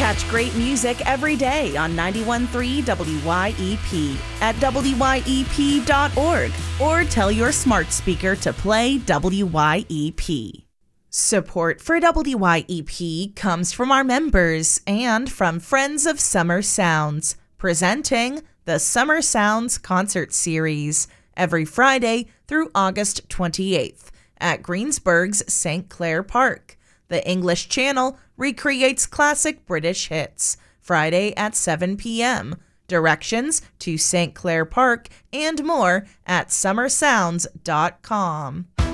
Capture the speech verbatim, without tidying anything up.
Catch great music every day on ninety-one point three W Y E P at W Y E P dot org or tell your smart speaker to play W Y E P. Support for W Y E P comes from our members and from Friends of Summer Sounds, presenting the Summer Sounds Concert Series every Friday through August twenty-eighth at Greensburg's Saint Clair Park. The English Channel recreates classic British hits, Friday at seven p.m. Directions to Saint Clair Park and more at summer sounds dot com.